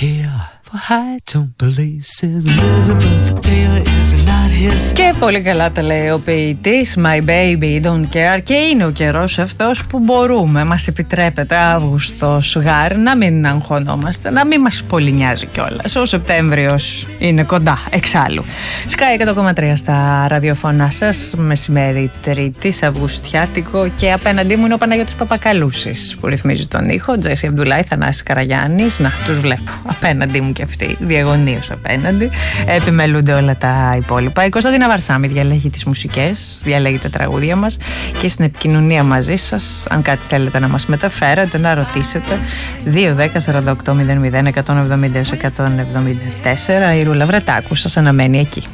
Και πολύ καλά τα λέει ο ποιητής, My baby don't care. Και είναι ο καιρός αυτός που μπορούμε, μας επιτρέπεται Αύγουστος γάρ, να μην αγχωνόμαστε, να μην μας πολύ νοιάζει κιόλας. Ο Σεπτέμβριος είναι κοντά εξάλλου. Sky 100,3 στα ραδιοφωνά σας, μεσημέρι Τρίτης, Αυγουστιάτικο, και απέναντί μου είναι ο Παναγιώτης Παπακαλούσης που ρυθμίζει τον ήχο, Τζέσι Αμπντουλάη, Θανάσης Καραγιάννης. Να, τους βλέπω απέναντί μου και αυτοί, διαγωνίως απέναντι. Επιμελούνται όλα τα υπόλοιπα. Η Κωνσταντίνα Βαρσάμι διαλέγει τις μουσικές, διαλέγει τα τραγούδια μας, και στην επικοινωνία μαζί σας, αν κάτι θέλετε να μας μεταφέρετε, να ρωτήσετε, 2-10-48-001-170-174. Η Ρούλα Βρετάκου σας αναμένει εκεί.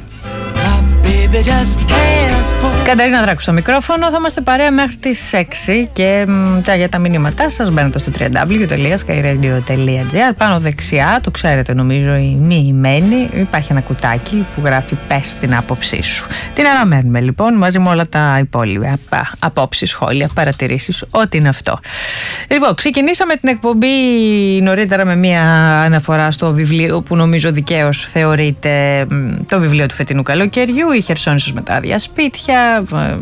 Καταρίνα Δράκου στο μικρόφωνο. Θα είμαστε παρέα μέχρι τις 6 και για τα μηνύματά σας μπαίνετε στο www.skyradio.gr. Πάνω δεξιά, το ξέρετε νομίζω οι μοιημένοι, υπάρχει ένα κουτάκι που γράφει «Πες την άποψή σου». Την αναμένουμε λοιπόν μαζί με όλα τα υπόλοιπα απόψεις, σχόλια, παρατηρήσεις, ό,τι είναι αυτό. Λοιπόν, ξεκινήσαμε την εκπομπή νωρίτερα με μια αναφορά στο βιβλίο που νομίζω δικαίως θεωρείται το βιβλίο του φετινού καλοκαιριού, η Χερσόνησος με τα άδεια σπίτια,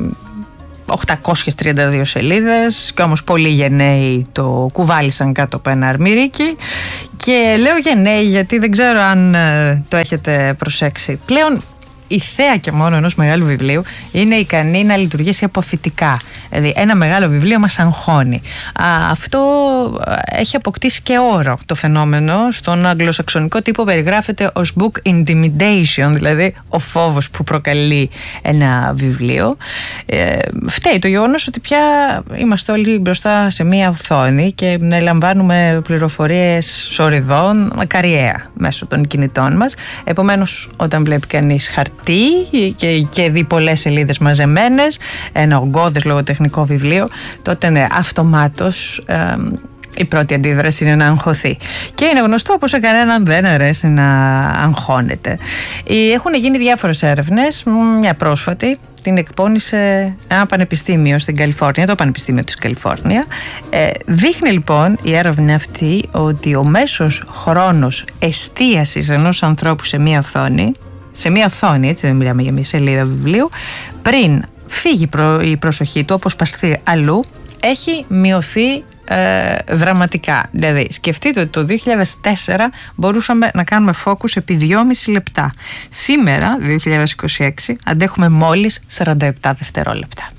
832 σελίδες, και όμως πολλοί γενναίοι το κουβάλισαν κάτω από ένα αρμυρίκι. Και λέω γενναίοι γιατί δεν ξέρω αν το έχετε προσέξει. Πλέον η θέα και μόνο ενός μεγάλου βιβλίου είναι ικανή να λειτουργήσει αποθητικά. Δηλαδή ένα μεγάλο βιβλίο μας αγχώνει. Αυτό έχει αποκτήσει και όρο το φαινόμενο. Στον αγγλοσαξονικό τύπο περιγράφεται ως book intimidation, δηλαδή ο φόβος που προκαλεί ένα βιβλίο. Φταίει το γεγονός ότι πια είμαστε όλοι μπροστά σε μία οθόνη και λαμβάνουμε πληροφορίες σοριδών, μακαριαία, μέσω των κινητών μας. Επομένως, όταν βλέπει κανείς χαρτί και δει πολλές σελίδες μαζεμένες, ένα ογκώδες λογοτεχνικό βιβλίο, τότε ναι, αυτομάτως η πρώτη αντίδραση είναι να αγχωθεί. Και είναι γνωστό πως σε κανέναν δεν αρέσει να αγχώνεται. Έχουν γίνει διάφορες έρευνες. Μια πρόσφατη την εκπώνησε ένα πανεπιστήμιο στην Καλιφόρνια, το Πανεπιστήμιο της Καλιφόρνια. Δείχνει λοιπόν η έρευνα αυτή ότι ο μέσος χρόνος εστίασης ενός ανθρώπου σε μία οθόνη, έτσι δεν μιλάμε για μια σελίδα βιβλίου, πριν φύγει η προσοχή του, αποσπαστεί αλλού, έχει μειωθεί δραματικά. Δηλαδή, σκεφτείτε ότι το 2004 μπορούσαμε να κάνουμε focus επί 2,5 λεπτά. Σήμερα, 2026, αντέχουμε μόλις 47 δευτερόλεπτα.